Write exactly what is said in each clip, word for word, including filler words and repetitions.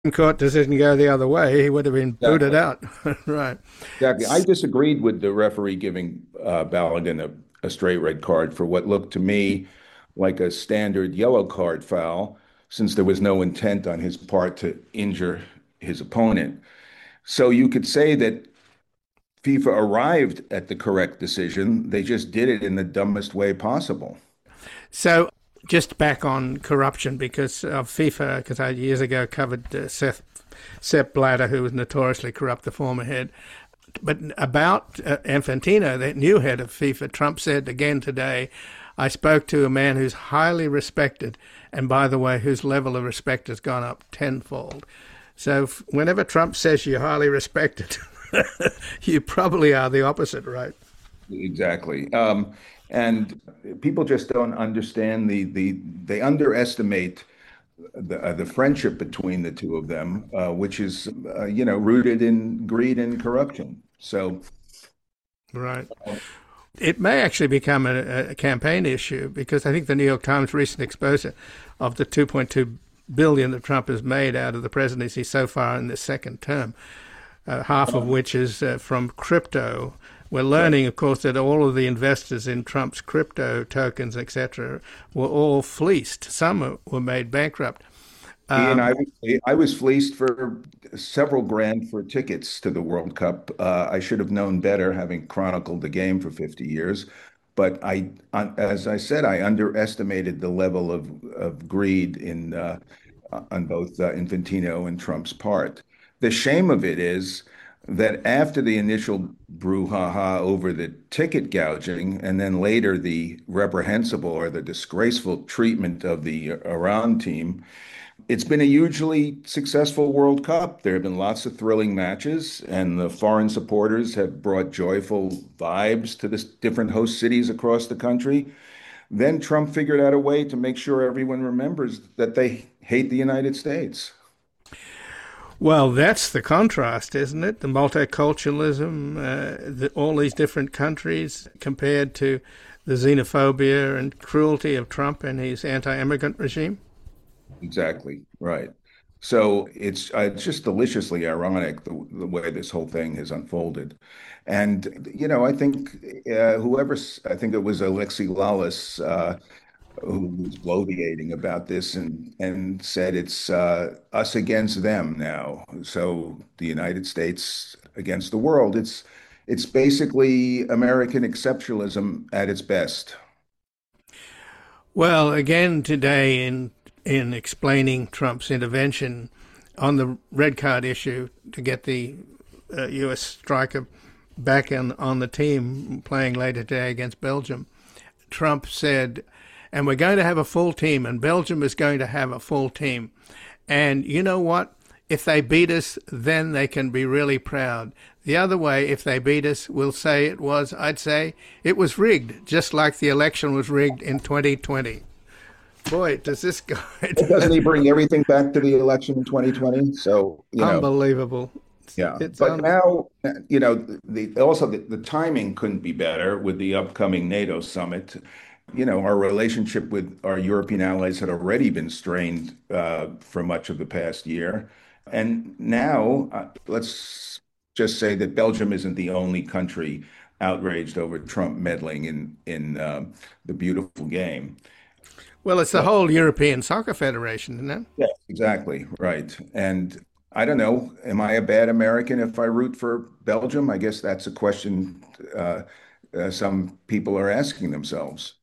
Court decision go the other way, he would have been booted Exactly. out. Right. Exactly. I disagreed with the referee giving uh, Balogun a, a straight red card for what looked to me like a standard yellow card foul, since there was no intent on his part to injure his opponent. So you could say that FIFA arrived at the correct decision. They just did it in the dumbest way possible. So just back on corruption because of FIFA, because I years ago covered uh, Seth, Sepp Blatter, who was notoriously corrupt, the former head. But about uh, Infantino, the new head of FIFA, Trump said again today, I spoke to a man who's highly respected, and by the way, whose level of respect has gone up tenfold. So whenever Trump says you're highly respected, you probably are the opposite, right? Exactly. Um, and people just don't understand the the they underestimate the uh, the friendship between the two of them, uh, which is uh, you know rooted in greed and corruption. So Right. It may actually become a, a campaign issue because I think the New York Times recent exposure of the two point two billion that Trump has made out of the presidency so far in this second term, uh, half of which is uh, from crypto. We're right. learning, of course, that all of the investors in Trump's crypto tokens, et cetera, were all fleeced. Some were made bankrupt. Ian, Um, I was I was fleeced for several grand for tickets to the World Cup. Uh, I should have known better, having chronicled the game for fifty years. But I, on- as I said, I underestimated the level of of greed in uh, on both uh, Infantino and Trump's part. The shame of it is that after the initial brouhaha over the ticket gouging, and then later the reprehensible or the disgraceful treatment of the Iran team. It's been a hugely successful World Cup. There have been lots of thrilling matches, and the foreign supporters have brought joyful vibes to the different host cities across the country. Then Trump figured out a way to make sure everyone remembers that they hate the United States. Well, that's the contrast, isn't it? The multiculturalism, uh, the, all these different countries compared to the xenophobia and cruelty of Trump and his anti-immigrant regime. Exactly, right. So it's uh, it's just deliciously ironic the, the way this whole thing has unfolded. And, you know, I think uh, whoever, I think it was Alexi Lawless, uh, who was bloviating about this and and said it's uh, us against them now. So the United States against the world. It's it's basically American exceptionalism at its best. Well, again today in in explaining Trump's intervention on the red card issue to get the uh, U S striker back on on the team playing later today against Belgium, Trump said, and we're going to have a full team, and Belgium is going to have a full team. And you know what? If they beat us, then they can be really proud. The other way, if they beat us, we'll say it was, I'd say, it was rigged, just like the election was rigged in twenty twenty. Boy, does this guy. Doesn't he bring everything back to the election in twenty twenty? So, you know, Unbelievable. yeah. It's But un- now, you know, the also the, the timing couldn't be better with the upcoming NATO summit. You know, our relationship with our European allies had already been strained uh, for much of the past year. And now, uh, let's just say that Belgium isn't the only country outraged over Trump meddling in in uh, the beautiful game. well, it's the But whole European Soccer Federation, isn't it? yeah, exactly, right. And I don't know, am I a bad American if I root for Belgium? I guess that's a question uh, uh, some people are asking themselves.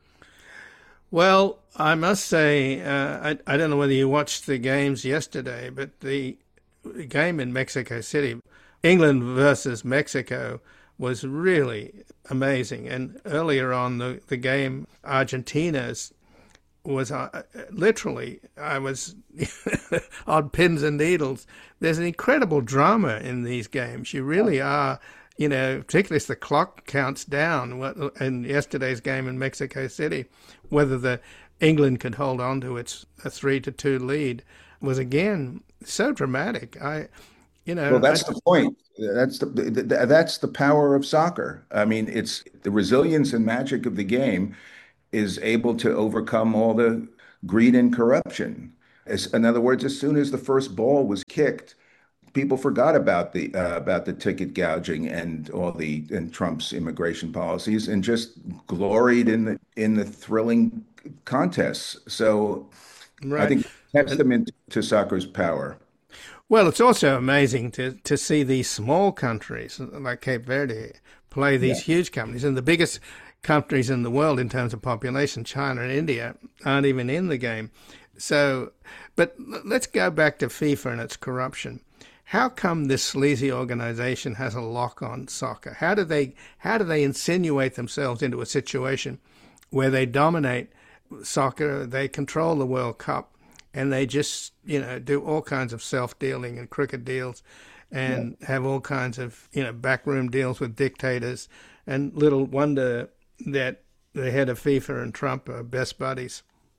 Well, I must say, uh, I, I don't know whether you watched the games yesterday, but the, the game in Mexico City, England versus Mexico, was really amazing. And earlier on, the, the game, Argentina's was uh, literally, I was on pins and needles. There's an incredible drama in these games. You really are, you know, particularly as the clock counts down. In yesterday's game in Mexico City, whether the England could hold on to its a three to two lead was again so dramatic. I, you Well, know, I that's the point. That's the that's the power of soccer. I mean, it's the resilience and magic of the game is able to overcome all the greed and corruption. As, in other words, as soon as the first ball was kicked, people forgot about the uh, about the ticket gouging and all the and Trump's immigration policies and just gloried in the in the thrilling contests. So I Right. think And testament to soccer's power. well, it's also amazing to, to see these small countries like Cape Verde play Yeah. these huge companies. And the biggest countries in the world in terms of population, China and India, aren't even in the game. So, but let's go back to FIFA and its corruption. How come this sleazy organization has a lock on soccer? How do they how do they insinuate themselves into a situation where they dominate soccer, they control the World Cup, and they just, you know, do all kinds of self-dealing and crooked deals Yeah. and have all kinds of, you know, backroom deals with dictators. And little wonder that the head of FIFA and Trump are best buddies.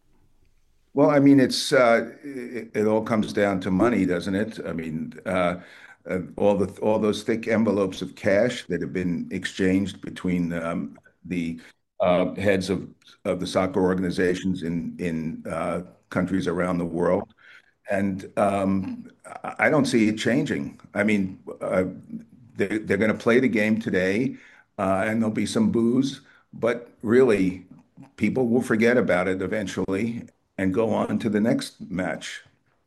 Well, I mean, it's uh, it, it all comes down to money, doesn't it? I mean, uh, uh, all the all those thick envelopes of cash that have been exchanged between um, the uh, heads of of the soccer organizations in in uh, countries around the world, and um, I I don't see it changing. I mean, uh, they, they're going to play the game today, uh, and there'll be some booze, but really, people will forget about it eventually and go on to the next match.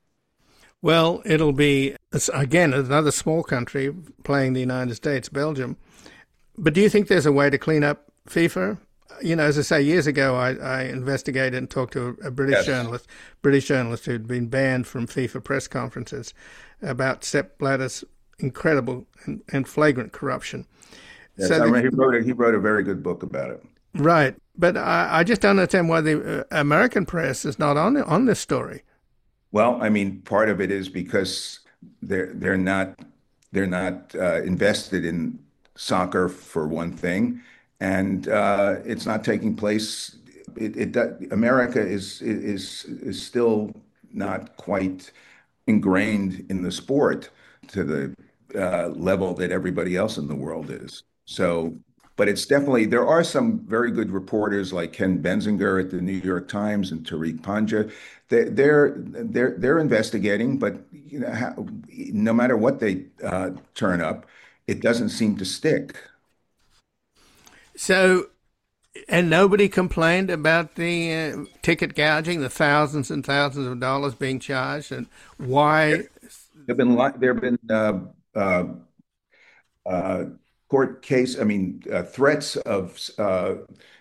Well, it'll be, again, another small country playing the United States, Belgium. But do you think there's a way to clean up FIFA? You know, as I say, years ago, I, I investigated and talked to a, a British Yes. journalist, British journalist who'd been banned from FIFA press conferences about Sepp Blatter's incredible and, and flagrant corruption. Yes, So I the remember he wrote a, he wrote a very good book about it. right, but I, I just don't understand why the uh, American press is not on on this story. Well, I mean, part of it is because they're they're not they're not uh, invested in soccer for one thing, and uh, it's not taking place. It, it does- America is is is still not quite ingrained in the sport to the uh, level that everybody else in the world is. So, but it's definitely there are some very good reporters like Ken Benzinger at the New York Times and Tariq Panja. They, they're they're they're investigating, but you know, how, no matter what they uh, turn up, it doesn't seem to stick. So, and nobody complained about the uh, ticket gouging, the thousands and thousands of dollars being charged, and why. There've been li- there've been uh, uh, uh, court case, I mean, uh, threats of uh,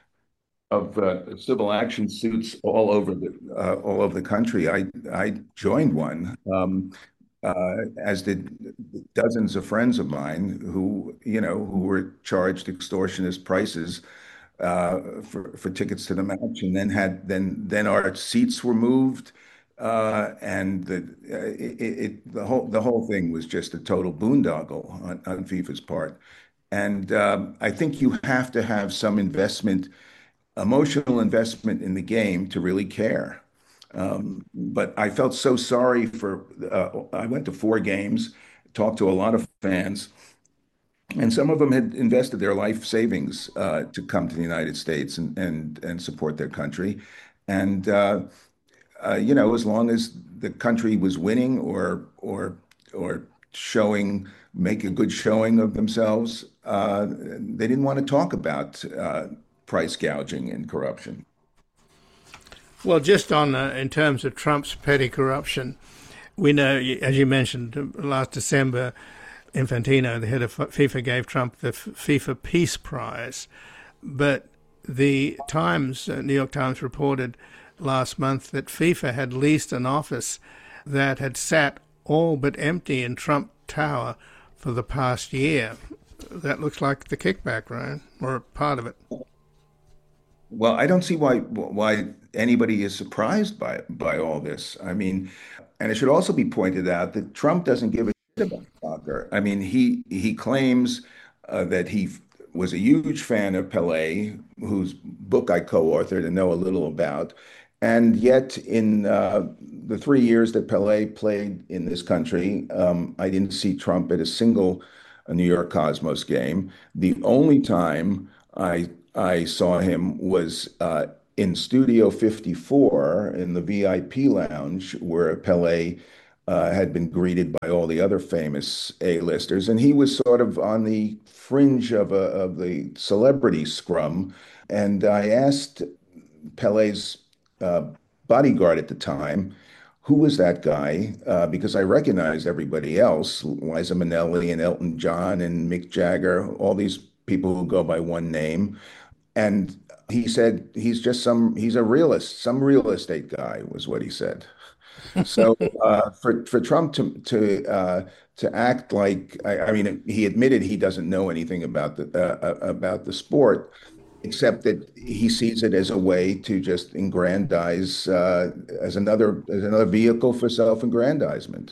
of uh, civil action suits all over the uh, all over the country. I I joined one, um, uh, as did dozens of friends of mine who you know who were charged extortionist prices uh, for for tickets to the match, and then had then then our seats were moved. Uh, and the uh, it, it the whole the whole thing was just a total boondoggle on, on FIFA's part. And um, I think you have to have some investment, emotional investment in the game to really care. Um, but I felt so sorry for, uh, I went to four games, talked to a lot of fans, and some of them had invested their life savings uh, to come to the United States and, and, and support their country. And, uh, uh, you know, as long as the country was winning or, or, or showing, make a good showing of themselves, uh, they didn't want to talk about uh, price gouging and corruption. Well, just on uh, in terms of Trump's petty corruption, we know, as you mentioned, last December, Infantino, the head of FIFA, gave Trump the FIFA Peace Prize. But the Times, uh, New York Times, reported last month that FIFA had leased an office that had sat all but empty in Trump Tower for the past year. That looks like the kickback, right? Or part of it. Well, I don't see why why anybody is surprised by by all this. I mean, and it should also be pointed out that Trump doesn't give a shit about soccer. I mean, he he claims uh, that he was a huge fan of Pelé, whose book I co-authored and know a little about. And yet, in uh, the three years that Pelé played in this country, um, I didn't see Trump at a single uh, New York Cosmos game. The only time I I saw him was uh, in Studio fifty-four in the V I P lounge where Pele uh, had been greeted by all the other famous A-listers, and he was sort of on the fringe of a, of the celebrity scrum. And I asked Pele's uh, bodyguard at the time, who was that guy? Uh, because I recognized everybody else, Liza Minnelli and Elton John and Mick Jagger, all these people who go by one name. And he said, he's just some, he's a realist, some real estate guy was what he said. So uh, for for Trump to to uh, to act like, I, I mean, he admitted he doesn't know anything about the uh, about the sport, except that he sees it as a way to just aggrandize, uh, as another as another vehicle for self-aggrandizement.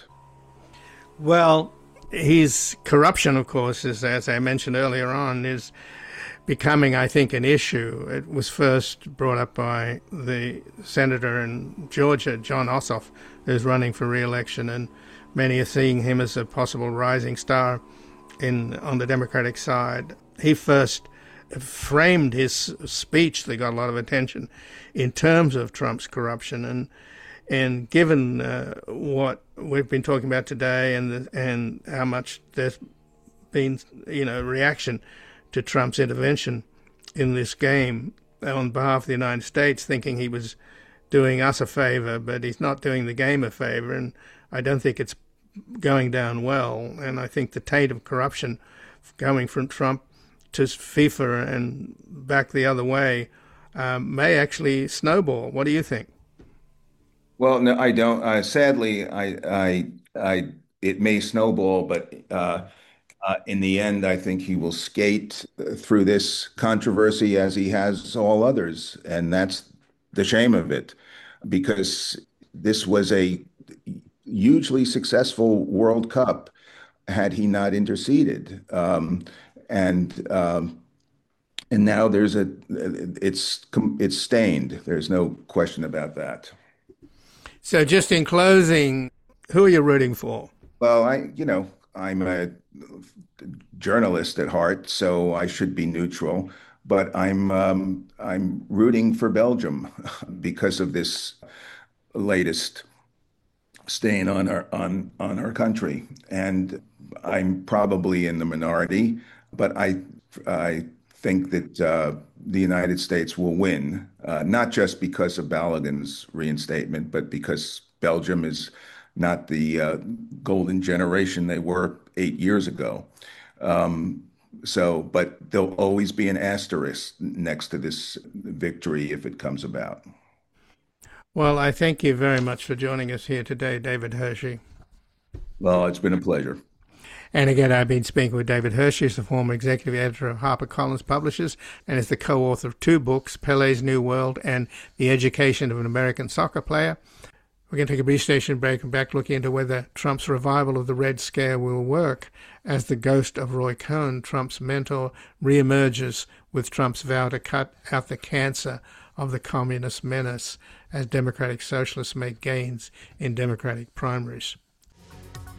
Well, his corruption, of course, is, as I mentioned earlier on, is becoming, I think, an issue. It was first brought up by the senator in Georgia, Jon Ossoff, who's running for re-election, and many are seeing him as a possible rising star in on the Democratic side. He first framed his speech that got a lot of attention in terms of Trump's corruption, and and given uh, what we've been talking about today, and the, and how much there's been, you know, reaction to Trump's intervention in this game on behalf of the United States, thinking he was doing us a favor, but he's not doing the game a favor, and I don't think it's going down well. And I think the taint of corruption going from Trump to FIFA and back the other way um, may actually snowball. What do you think? Well, no, I don't. Uh, sadly, I, I, I, it may snowball, but uh, uh, in the end, I think he will skate through this controversy as he has all others, and that's the shame of it, because this was a hugely successful World Cup had he not interceded, um, and um, and now there's a it's it's stained. There's no question about that. So just in closing, who are you rooting for? Well, I, you know, I'm a journalist at heart, so I should be neutral, but I'm um, I'm rooting for Belgium because of this latest stain on our on on our country, and I'm probably in the minority, but I I think that uh, the United States will win, uh, not just because of Balogun's reinstatement, but because Belgium is not the uh, golden generation they were eight years ago. Um, so, but there'll always be an asterisk next to this victory if it comes about. Well, I thank you very much for joining us here today, David Hershey. Well, it's been a pleasure. And again, I've been speaking with David Hershey, who's the former executive editor of HarperCollins Publishers and is the co-author of two books, Pele's New World and The Education of an American Soccer Player. We're going to take a brief station break and back looking into whether Trump's revival of the Red Scare will work as the ghost of Roy Cohn, Trump's mentor, reemerges with Trump's vow to cut out the cancer of the communist menace as Democratic Socialists make gains in Democratic primaries.